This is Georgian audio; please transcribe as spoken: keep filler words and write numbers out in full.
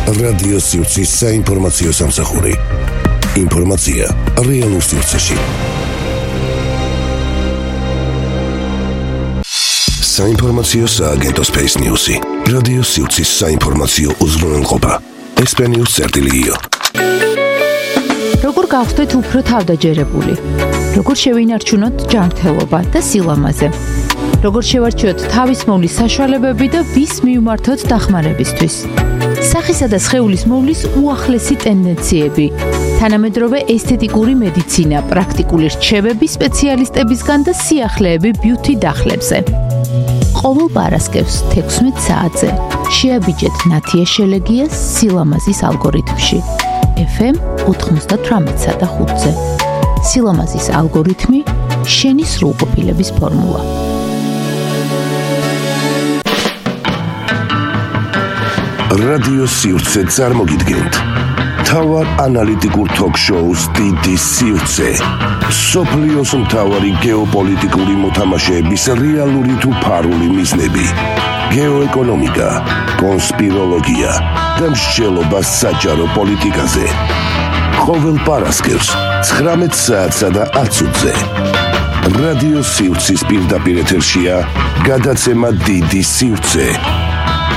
რადიო სივრცის საინფორმაციო სამსახური. ინფორმაცია რეალურ სივრცეში. საინფორმაციო სააგენტო Space News-ი. რადიო სივრცის საინფორმაციო უზრუნველყოფა. ესპანიურ წერტილიო. როგორ გავხდეთ უფრო თავდაჯერებული? როგორ შევინარჩუნოთ ჯანმრთელობა და სილამაზე? როგორ შევარჩიოთ თავის მოვლის საშუალებები და ვის მივმართოთ დახმარებისთვის? სახისა და სხეულის მოვლის უახლესი ტენდენციები, თანამედროვე ესთეტიკური მედიცინა, პრაქტიკული რჩევები სპეციალისტებისგან და სიახლეები ბიუთი დახლებზე. ყოველ პარასკევს თექვსმეტ საათზე შეაბიჯეთ ნათია შელეგიას სილამაზის ალგორითმში. ეფ ემ ოცდაოთხმოცდათვრამეტსა და ხუთზე. სილამაზის ალგორითმი, შენი სრულყოფილების ფორმულა. რადიო სივრცე წარმოგიდგენთ თავარ ანალიტიკურ თოქ-შოუს დიდი სივრცე. სოფლიოს მთავარი გეოპოლიტიკური მოთამაშეების რეალური თუ ფარული მიზნები, გეოეკონომიკა, კონსპიროლოგია და მსჯელობა საჯარო პოლიტიკაზე. ყოველ პარასკევს ცხრამეტ საათსა და ათზე რადიო სივრცის პირდაპირ ეთერშია გადაცემა დიდი სივრცე.